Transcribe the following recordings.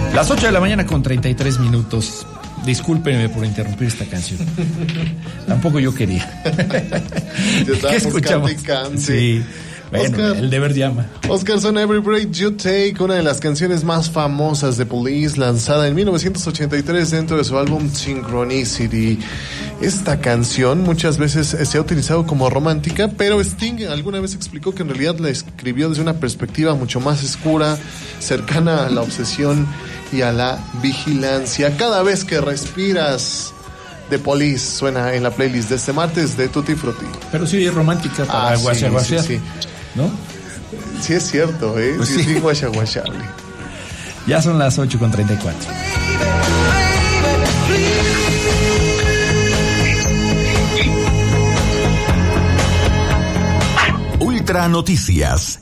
Las 8 de la mañana con 33 minutos. Discúlpenme por interrumpir esta canción. Tampoco yo quería. ¿Qué escuchamos? Sí. Bueno, Oscar, el deber llama. Oscar, son Every Breath You Take, una de las canciones más famosas de Police, lanzada en 1983 dentro de su álbum Synchronicity. Esta canción muchas veces se ha utilizado como romántica, pero Sting alguna vez explicó que en realidad la escribió desde una perspectiva mucho más oscura, cercana a la obsesión y a la vigilancia. Cada vez que respiras, The Police suena en la playlist de este martes de Tutti Frutti. Pero sí es romántica para guachaguachear, sí. ¿no? Sí es cierto, Pues sí, sí. sí, guachaguachable. Ya son las 8:34. Ultra Noticias.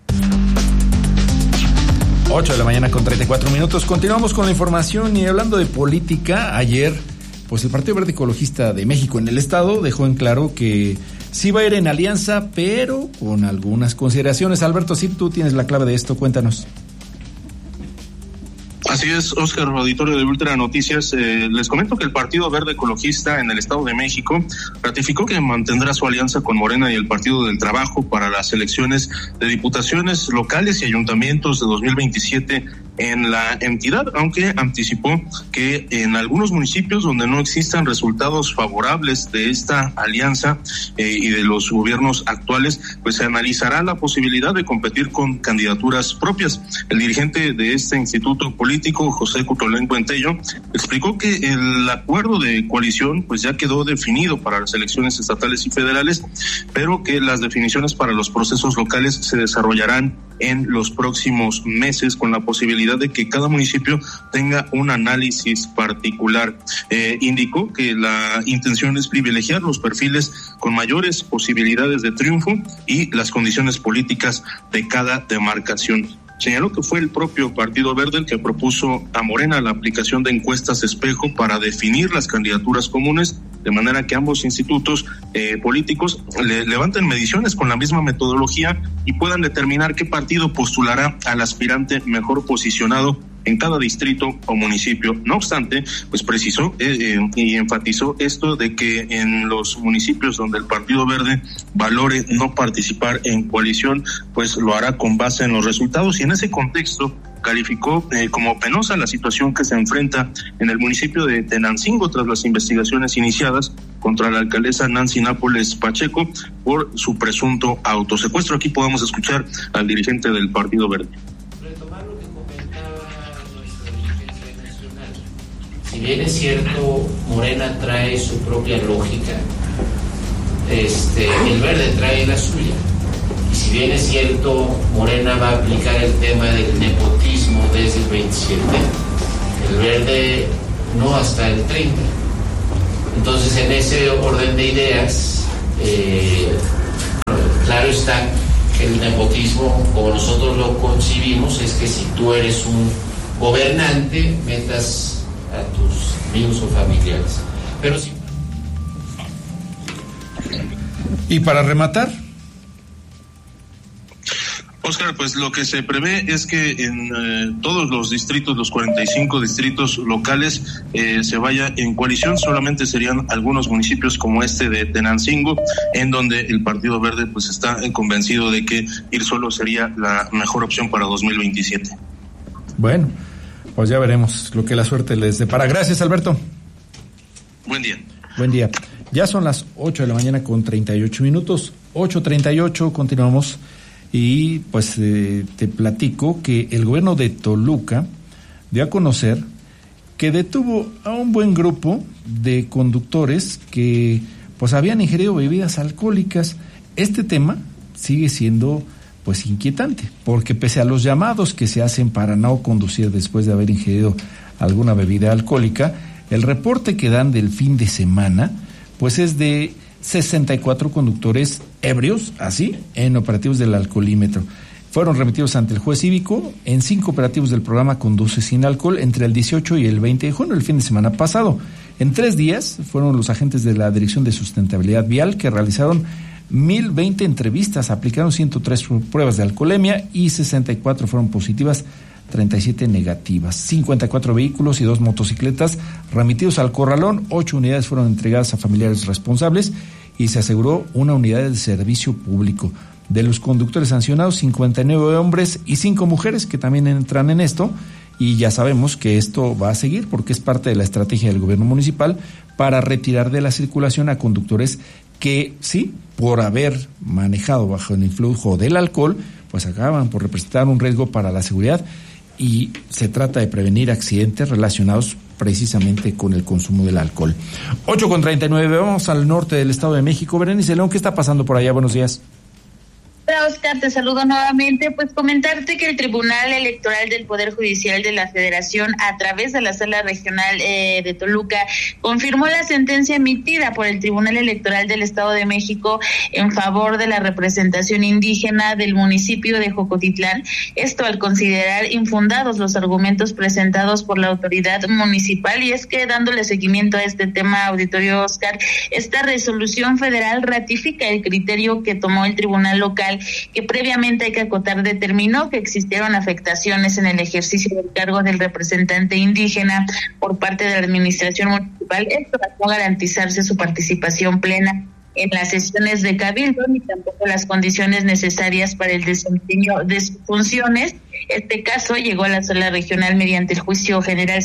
8 de la mañana con 34 minutos. Continuamos con la información y hablando de política. Ayer, pues el Partido Verde Ecologista de México en el estado dejó en claro que sí va a ir en alianza, pero con algunas consideraciones. Alberto, si tú tienes la clave de esto, cuéntanos. Así es, Oscar, auditorio de Ultra Noticias. Les comento que el Partido Verde Ecologista en el Estado de México ratificó que mantendrá su alianza con Morena y el Partido del Trabajo para las elecciones de diputaciones locales y ayuntamientos de 2027 en la entidad, aunque anticipó que en algunos municipios donde no existan resultados favorables de esta alianza y de los gobiernos actuales, pues se analizará la posibilidad de competir con candidaturas propias. El dirigente de este instituto político, José Cutolén Cuentello, explicó que el acuerdo de coalición pues ya quedó definido para las elecciones estatales y federales, pero que las definiciones para los procesos locales se desarrollarán en los próximos meses, con la posibilidad de que cada municipio tenga un análisis particular. Indicó que la intención es privilegiar los perfiles con mayores posibilidades de triunfo y las condiciones políticas de cada demarcación. Señaló que fue el propio Partido Verde el que propuso a Morena la aplicación de encuestas espejo para definir las candidaturas comunes, de manera que ambos institutos políticos levanten mediciones con la misma metodología y puedan determinar qué partido postulará al aspirante mejor posicionado en cada distrito o municipio. No obstante, pues precisó y enfatizó esto de que en los municipios donde el Partido Verde valore no participar en coalición, pues lo hará con base en los resultados, y en ese contexto calificó como penosa la situación que se enfrenta en el municipio de Tenancingo tras las investigaciones iniciadas contra la alcaldesa Nancy Nápoles Pacheco por su presunto autosecuestro. Aquí podemos escuchar al dirigente del Partido Verde. Si bien es cierto, Morena trae su propia lógica, el Verde trae la suya. Y si bien es cierto, Morena va a aplicar el tema del nepotismo desde el 27, el Verde no hasta el 30. Entonces, en ese orden de ideas, claro está que el nepotismo, como nosotros lo concibimos, es que si tú eres un gobernante, metas a tus amigos o familiares. Pero sí. Y para rematar, Oscar, pues lo que se prevé es que en todos los distritos, los 45 distritos locales, se vaya en coalición. Solamente serían algunos municipios como este de Tenancingo, en donde el Partido Verde pues está convencido de que ir solo sería la mejor opción para 2027. Bueno, pues ya veremos lo que la suerte les depara. Gracias, Alberto. Buen día. Buen día. Ya son las 8 de la mañana con 38 minutos. 8:38, continuamos. Y pues te platico que el gobierno de Toluca dio a conocer que detuvo a un buen grupo de conductores que pues habían ingerido bebidas alcohólicas. Este tema sigue siendo pues inquietante, porque pese a los llamados que se hacen para no conducir después de haber ingerido alguna bebida alcohólica, el reporte que dan del fin de semana pues es de 64 conductores ebrios, así, en operativos del alcoholímetro. Fueron remitidos ante el juez cívico en 5 operativos del programa Conduce Sin Alcohol entre el 18 y el 20 de junio, el fin de semana pasado. En 3 días fueron los agentes de la Dirección de Sustentabilidad Vial que realizaron 1,020 entrevistas, aplicaron 103 pruebas de alcoholemia y 64 fueron positivas 37 negativas. 54 vehículos y 2 motocicletas remitidos al corralón, 8 unidades fueron entregadas a familiares responsables y se aseguró una unidad de servicio público. De los conductores sancionados, 59 hombres y 5 mujeres que también entran en esto, y ya sabemos que esto va a seguir porque es parte de la estrategia del gobierno municipal para retirar de la circulación a conductores que sí, por haber manejado bajo el influjo del alcohol, pues acaban por representar un riesgo para la seguridad, y se trata de prevenir accidentes relacionados precisamente con el consumo del alcohol. 8:39, vamos al norte del Estado de México. Berenice León, ¿qué está pasando por allá? Buenos días. Hola, Oscar, te saludo nuevamente. Pues comentarte que el Tribunal Electoral del Poder Judicial de la Federación, a través de la Sala Regional de Toluca, confirmó la sentencia emitida por el Tribunal Electoral del Estado de México en favor de la representación indígena del municipio de Jocotitlán. Esto al considerar infundados los argumentos presentados por la autoridad municipal. Y es que, dándole seguimiento a este tema, auditorio Oscar, esta resolución federal ratifica el criterio que tomó el Tribunal Local, que previamente, hay que acotar, determinó que existieron afectaciones en el ejercicio del cargo del representante indígena por parte de la administración municipal. Esto para no garantizarse su participación plena en las sesiones de cabildo, ni tampoco las condiciones necesarias para el desempeño de sus funciones. Este caso llegó a la Sala Regional mediante el Juicio General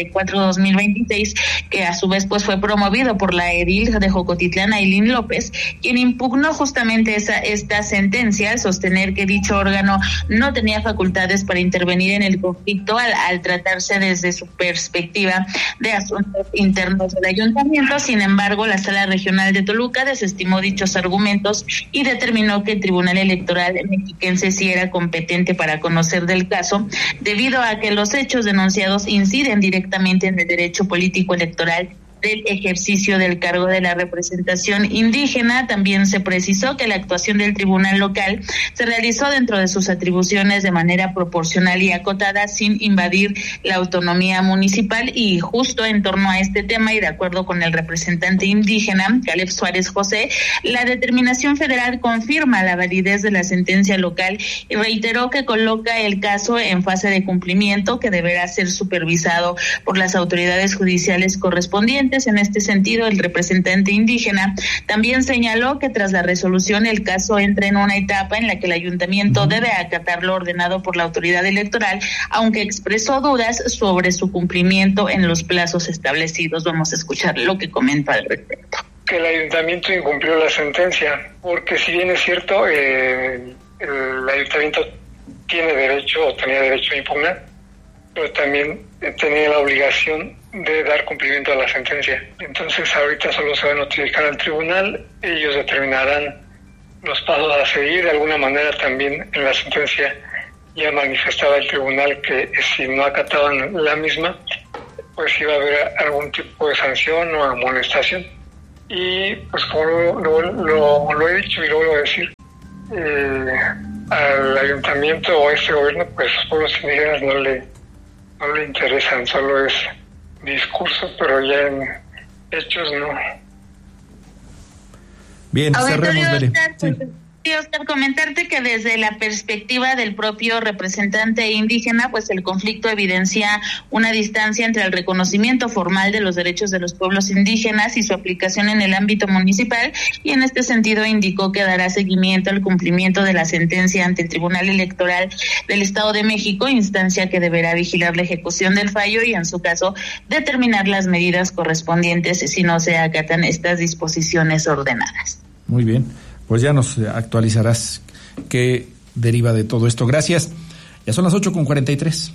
54/2026, que a su vez pues fue promovido por la edil de Jocotitlán, Ailín López, quien impugnó justamente esta sentencia al sostener que dicho órgano no tenía facultades para intervenir en el conflicto al tratarse desde su perspectiva de asuntos internos del ayuntamiento. Sin embargo, la Sala Regional de Toluca desestimó dichos argumentos y determinó que el Tribunal Electoral mexiquense sí era competente para conocer del caso, debido a que los hechos denunciados inciden directamente en el derecho político electoral del ejercicio del cargo de la representación indígena. También se precisó que la actuación del tribunal local se realizó dentro de sus atribuciones de manera proporcional y acotada, sin invadir la autonomía municipal. Y justo en torno a este tema, y de acuerdo con el representante indígena, Caleb Suárez José, la determinación federal confirma la validez de la sentencia local y reiteró que coloca el caso en fase de cumplimiento, que deberá ser supervisado por las autoridades judiciales correspondientes. En este sentido, el representante indígena también señaló que tras la resolución el caso entra en una etapa en la que el ayuntamiento debe acatar lo ordenado por la autoridad electoral, aunque expresó dudas sobre su cumplimiento en los plazos establecidos. Vamos a escuchar lo que comenta al respecto. Que el ayuntamiento incumplió la sentencia, porque si bien es cierto, el ayuntamiento tiene derecho o tenía derecho a impugnar, pero también tenía la obligación de dar cumplimiento a la sentencia. Entonces ahorita solo se va a notificar al tribunal, ellos determinarán los pasos a seguir. De alguna manera también en la sentencia ya manifestaba el tribunal que si no acataban la misma, pues iba a haber algún tipo de sanción o amonestación. Y pues como lo he dicho y lo vuelvo a decir, al ayuntamiento o a este gobierno, pues los pueblos indígenas no le interesan, solo es discurso, pero ya en hechos no. Bien, cerremos, Bere. Sí, Oscar, comentarte que desde la perspectiva del propio representante indígena, pues el conflicto evidencia una distancia entre el reconocimiento formal de los derechos de los pueblos indígenas y su aplicación en el ámbito municipal, y en este sentido indicó que dará seguimiento al cumplimiento de la sentencia ante el Tribunal Electoral del Estado de México, instancia que deberá vigilar la ejecución del fallo y, en su caso, determinar las medidas correspondientes si no se acatan estas disposiciones ordenadas. Muy bien. Pues ya nos actualizarás qué deriva de todo esto. Gracias. Ya son las 8:43.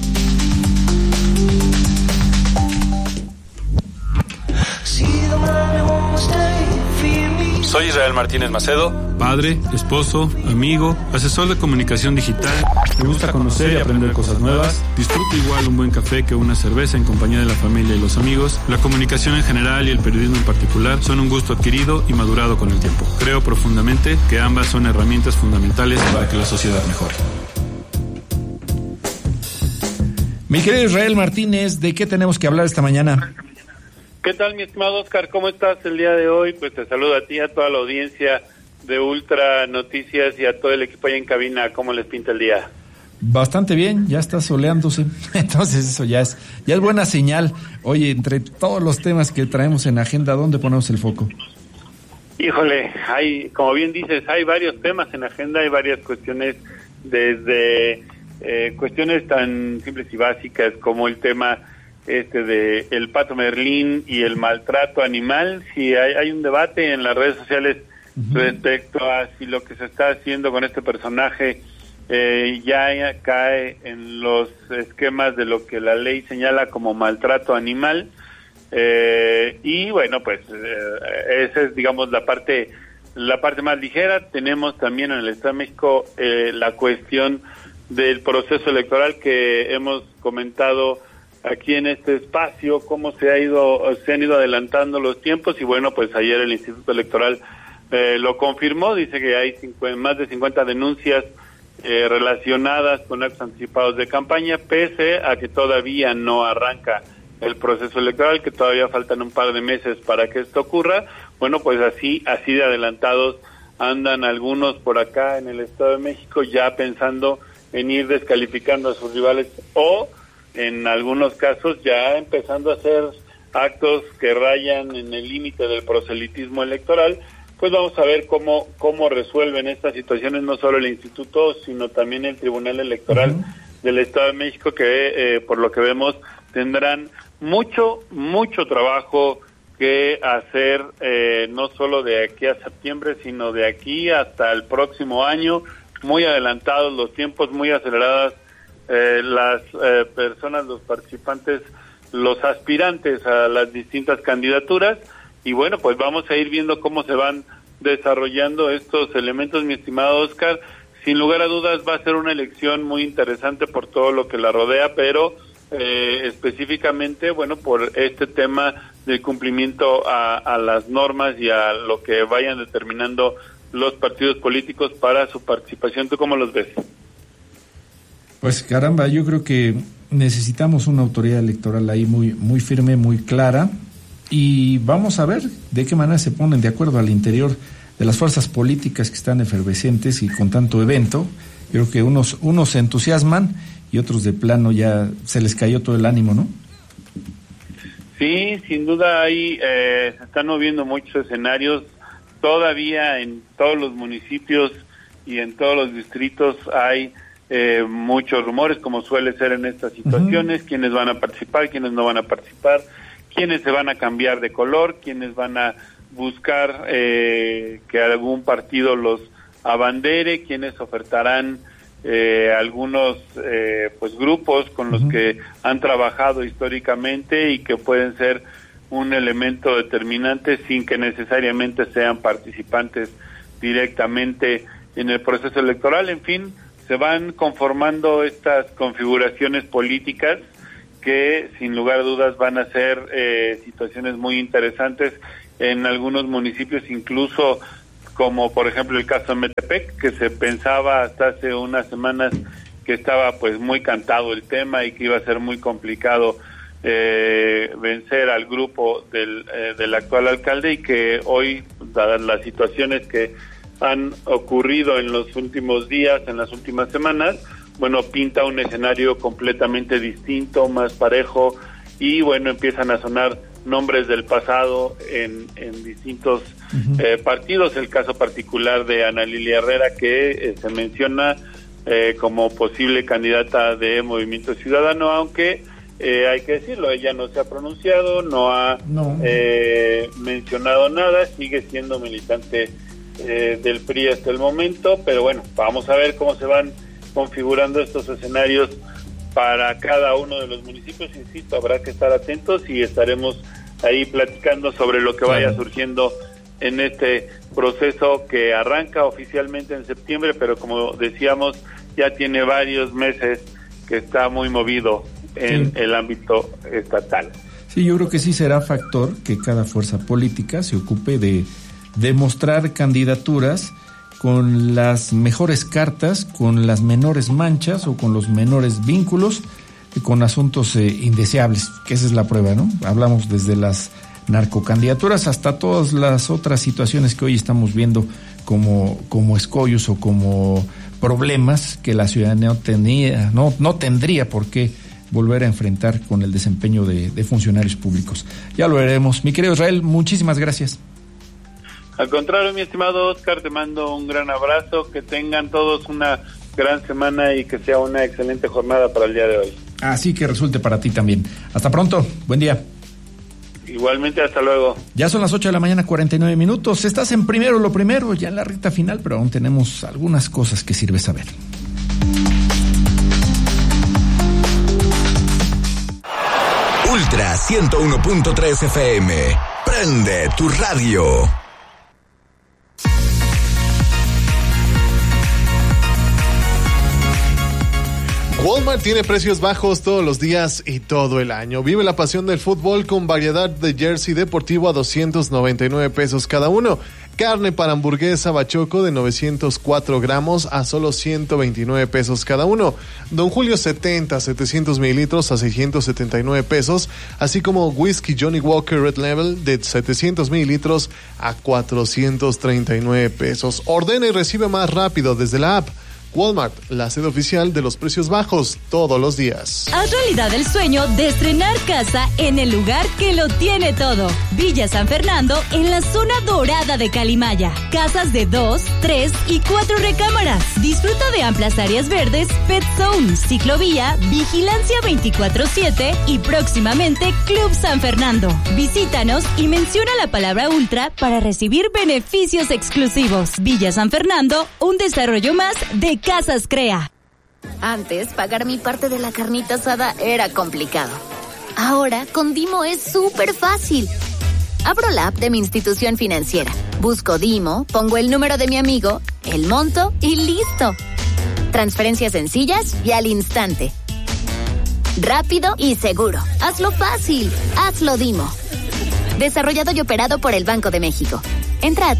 Soy Israel Martínez Macedo, padre, esposo, amigo, asesor de comunicación digital. Me gusta conocer y aprender cosas nuevas. Disfruto igual un buen café que una cerveza en compañía de la familia y los amigos. La comunicación en general y el periodismo en particular son un gusto adquirido y madurado con el tiempo. Creo profundamente que ambas son herramientas fundamentales para que la sociedad mejore. Mi querido Israel Martínez, ¿de qué tenemos que hablar esta mañana? ¿Qué tal, mi estimado Oscar? ¿Cómo estás el día de hoy? Pues te saludo a ti, a toda la audiencia de Ultra Noticias y a todo el equipo ahí en cabina. ¿Cómo les pinta el día? Bastante bien, ya está soleándose, entonces eso ya es buena señal. Oye, entre todos los temas que traemos en agenda, ¿dónde ponemos el foco? Híjole, como bien dices, hay varios temas en agenda, hay varias cuestiones, desde cuestiones tan simples y básicas como el tema de el pato Merlín y el maltrato animal. Si hay un debate en las redes sociales respecto a si lo que se está haciendo con este personaje ya cae en los esquemas de lo que la ley señala como maltrato animal, y bueno, pues esa es, digamos, la parte más ligera. Tenemos también en el Estado de México la cuestión del proceso electoral, que hemos comentado aquí en este espacio, cómo se han ido adelantando los tiempos, y bueno, pues ayer el Instituto Electoral lo confirmó. Dice que hay más de 50 denuncias relacionadas con actos anticipados de campaña, pese a que todavía no arranca el proceso electoral, que todavía faltan un par de meses para que esto ocurra. Bueno, pues así de adelantados andan algunos por acá en el Estado de México, ya pensando en ir descalificando a sus rivales, o en algunos casos ya empezando a hacer actos que rayan en el límite del proselitismo electoral. Pues vamos a ver cómo resuelven estas situaciones, no solo el Instituto, sino también el Tribunal Electoral del Estado de México, que por lo que vemos tendrán mucho trabajo que hacer, no solo de aquí a septiembre, sino de aquí hasta el próximo año. Muy adelantados los tiempos, muy aceleradas las personas, los participantes, los aspirantes a las distintas candidaturas. Y bueno, pues vamos a ir viendo cómo se van desarrollando estos elementos, mi estimado Oscar. Sin lugar a dudas va a ser una elección muy interesante por todo lo que la rodea, pero específicamente, bueno, por este tema del cumplimiento a las normas y a lo que vayan determinando los partidos políticos para su participación. ¿Tú cómo los ves? Pues caramba, yo creo que necesitamos una autoridad electoral ahí muy firme, muy clara. Y vamos a ver de qué manera se ponen de acuerdo al interior de las fuerzas políticas que están efervescentes y con tanto evento. Yo creo que unos se entusiasman y otros de plano ya se les cayó todo el ánimo, ¿no? Sí, sin duda ahí se están moviendo muchos escenarios. Todavía en todos los municipios y en todos los distritos hay muchos rumores, como suele ser en estas situaciones, quiénes van a participar, quiénes no van a participar, quiénes se van a cambiar de color, quiénes van a buscar que algún partido los abandere, quiénes ofertarán algunos pues grupos con los que han trabajado históricamente y que pueden ser un elemento determinante sin que necesariamente sean participantes directamente en el proceso electoral. En fin, se van conformando estas configuraciones políticas que sin lugar a dudas van a ser situaciones muy interesantes en algunos municipios, incluso como por ejemplo el caso de Metepec, que se pensaba hasta hace unas semanas que estaba pues muy cantado el tema y que iba a ser muy complicado vencer al grupo del actual alcalde, y que hoy, dadas las situaciones que han ocurrido en los últimos días, en las últimas semanas, bueno, pinta un escenario completamente distinto, más parejo, y bueno, empiezan a sonar nombres del pasado en distintos partidos. El caso particular de Ana Lilia Herrera, que se menciona como posible candidata de Movimiento Ciudadano, aunque hay que decirlo, ella no se ha pronunciado, no ha mencionado nada, sigue siendo militante del PRI hasta el momento, pero bueno, vamos a ver cómo se van configurando estos escenarios para cada uno de los municipios. Insisto, habrá que estar atentos y estaremos ahí platicando sobre lo que vaya surgiendo en este proceso que arranca oficialmente en septiembre, pero como decíamos, ya tiene varios meses que está muy movido en el ámbito estatal. Sí, yo creo que sí será factor que cada fuerza política se ocupe de demostrar candidaturas con las mejores cartas, con las menores manchas o con los menores vínculos, con asuntos indeseables, que esa es la prueba, ¿no? Hablamos desde las narcocandidaturas hasta todas las otras situaciones que hoy estamos viendo como escollos o como problemas que la ciudadanía no tendría por qué volver a enfrentar con el desempeño de funcionarios públicos. Ya lo veremos. Mi querido Israel, muchísimas gracias. Al contrario, mi estimado Oscar, te mando un gran abrazo, que tengan todos una gran semana y que sea una excelente jornada para el día de hoy. Así que resulte para ti también. Hasta pronto, buen día. Igualmente, hasta luego. Ya son las 8 de la mañana, 49 minutos. Estás en Primero lo Primero, ya en la recta final, pero aún tenemos algunas cosas que sirve saber. Ultra 101.3 FM. Prende tu radio. Walmart tiene precios bajos todos los días y todo el año. Vive la pasión del fútbol con variedad de jersey deportivo a 299 pesos cada uno. Carne para hamburguesa bachoco de 904 gramos a solo 129 pesos cada uno. Don Julio 700 mililitros a 679 pesos. Así como whisky Johnny Walker Red Label de 700 mililitros a 439 pesos. Ordena y recibe más rápido desde la app. Walmart, la sede oficial de los precios bajos todos los días. Haz realidad el sueño de estrenar casa en el lugar que lo tiene todo. Villa San Fernando, en la zona dorada de Calimaya. Casas de 2, 3 y 4 recámaras. Disfruta de amplias áreas verdes, pet zone, ciclovía, vigilancia 24/7 y próximamente Club San Fernando. Visítanos y menciona la palabra Ultra para recibir beneficios exclusivos. Villa San Fernando, un desarrollo más de Casas Crea. Antes, pagar mi parte de la carnita asada era complicado. Ahora, con Dimo es súper fácil. Abro la app de mi institución financiera, busco Dimo, pongo el número de mi amigo, el monto y listo. Transferencias sencillas y al instante. Rápido y seguro. Hazlo fácil. Hazlo Dimo. Desarrollado y operado por el Banco de México. Entra a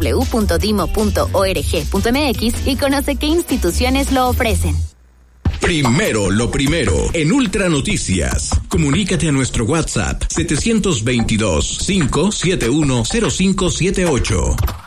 www.dimo.org.mx y conoce qué instituciones lo ofrecen. Primero lo primero en Ultra Noticias. Comunícate a nuestro WhatsApp 722-571-0578.